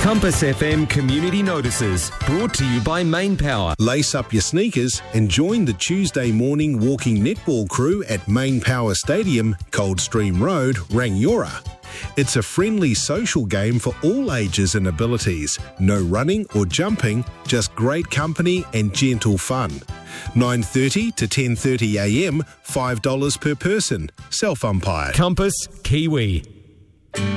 Compass FM Community Notices, brought to you by Main Power. Lace up your sneakers and join the Tuesday morning walking netball crew at Main Power Stadium, Coldstream Road, Rangiora. It's a friendly social game for all ages and abilities. No running or jumping, just great company and gentle fun. 9:30 to 10:30 a.m, $5 per person. Self-umpired. Compass Kiwi.